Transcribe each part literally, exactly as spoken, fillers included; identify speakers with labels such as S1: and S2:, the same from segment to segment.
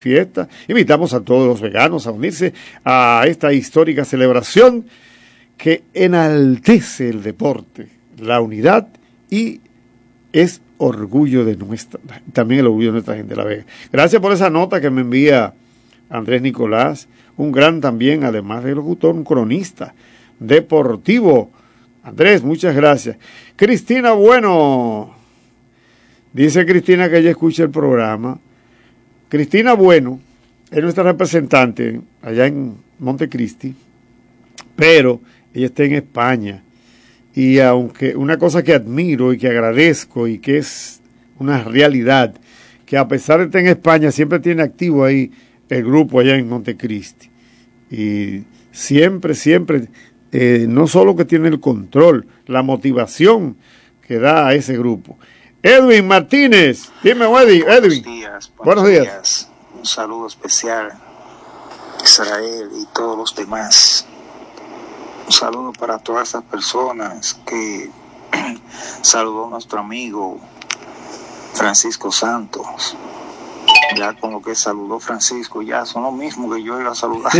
S1: fiesta. Invitamos a todos los veganos a unirse a esta histórica celebración que enaltece el deporte, la unidad y es orgullo de nuestra, también el orgullo de nuestra gente de La Vega. Gracias por esa nota que me envía Andrés Nicolás, un gran también, además de locutor, un cronista deportivo. Andrés, muchas gracias. Cristina Bueno, dice Cristina que ella escucha el programa. Cristina Bueno es nuestra representante allá en Montecristi, pero ella está en España. Y aunque una cosa que admiro y que agradezco y que es una realidad, que a pesar de estar en España, siempre tiene activo ahí el grupo allá en Montecristi. Y siempre, siempre, eh, no solo que tiene el control, la motivación que da a ese grupo. Edwin Martínez, dime, Edwin.
S2: Buenos días.
S1: Buenos días. días.
S2: Un saludo especial a Israel y todos los demás. Un saludo para todas esas personas que saludó a nuestro amigo Francisco Santos. Ya con lo que saludó Francisco, ya son lo mismo que yo iba a saludar.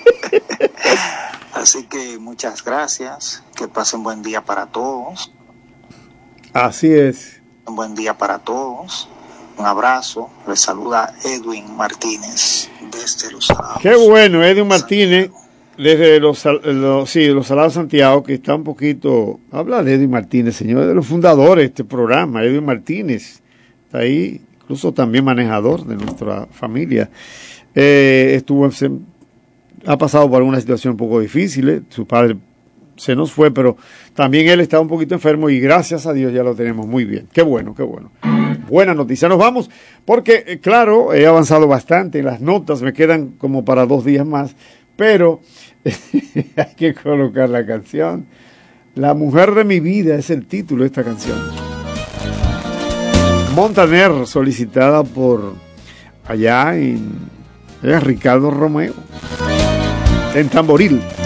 S2: Así que muchas gracias. Que pasen buen día para todos.
S1: Así es.
S2: Un buen día para todos. Un abrazo. Les saluda Edwin Martínez desde Los Salados.
S1: Qué bueno, Edwin Martínez desde los, los, sí, los Salados Santiago, que está un poquito... Habla de Edwin Martínez, señor, de los fundadores de este programa. Edwin Martínez está ahí, incluso también manejador de nuestra familia. Eh, estuvo se, ha pasado por alguna situación un poco difícil. Eh. Su padre se nos fue, pero también él estaba un poquito enfermo y gracias a Dios ya lo tenemos muy bien. Qué bueno, qué bueno. Buena noticia. Nos vamos porque, eh, claro, he avanzado bastante. Las notas me quedan como para dos días más, pero hay que colocar la canción. La mujer de mi vida es el título de esta canción. Montaner, solicitada por allá en, en Ricardo Romeo, en Tamboril.